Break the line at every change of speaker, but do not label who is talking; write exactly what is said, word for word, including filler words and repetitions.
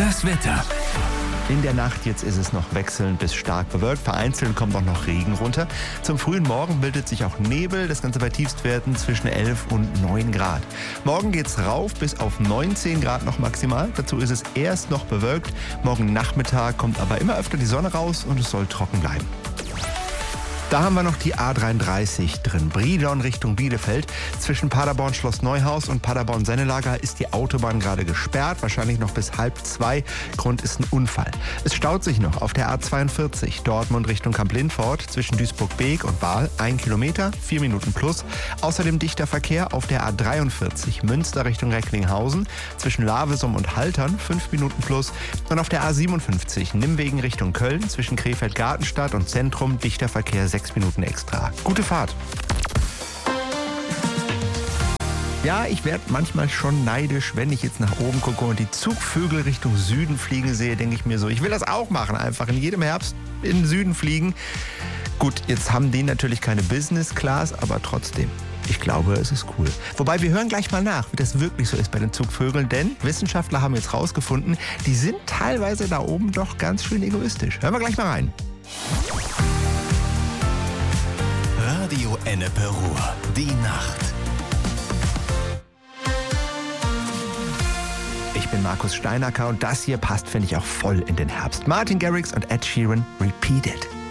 Das Wetter.
In der Nacht jetzt ist es noch wechselnd bis stark bewölkt. Vereinzelt kommt auch noch Regen runter. Zum frühen Morgen bildet sich auch Nebel. Das Ganze bei Tiefstwerten zwischen elf und neun Grad. Morgen geht's rauf bis auf neunzehn Grad noch maximal. Dazu ist es erst noch bewölkt. Morgen Nachmittag kommt aber immer öfter die Sonne raus und es soll trocken bleiben. Da haben wir noch die A dreiunddreißig drin. Brilon Richtung Bielefeld. Zwischen Paderborn Schloss Neuhaus und Paderborn Sennelager ist die Autobahn gerade gesperrt. Wahrscheinlich noch bis halb zwei. Grund ist ein Unfall. Es staut sich noch auf der A zweiundvierzig. Dortmund Richtung Kamp-Lindfort. Zwischen Duisburg-Beek und Bahl. Ein Kilometer, vier Minuten plus. Außerdem dichter Verkehr auf der A dreiundvierzig. Münster Richtung Recklinghausen. Zwischen Lavesum und Haltern. Fünf Minuten plus. Und auf der A siebenundfünfzig. Nimwegen Richtung Köln. Zwischen Krefeld-Gartenstadt und Zentrum. Dichter Verkehr sechs Minuten extra. Gute Fahrt. Ja, ich werde manchmal schon neidisch, wenn ich jetzt nach oben gucke und die Zugvögel Richtung Süden fliegen sehe, denke ich mir so, ich will das auch machen, einfach in jedem Herbst in den Süden fliegen. Gut, jetzt haben die natürlich keine Business Class, aber trotzdem. Ich glaube, es ist cool. Wobei, wir hören gleich mal nach, wie das wirklich so ist bei den Zugvögeln, denn Wissenschaftler haben jetzt rausgefunden, die sind teilweise da oben doch ganz schön egoistisch. Hören wir gleich mal rein.
Radio Ennepe Ruhr. Die Nacht.
Ich bin Markus Steinacker und das hier passt, finde ich, auch voll in den Herbst. Martin Garrix und Ed Sheeran, Repeat It.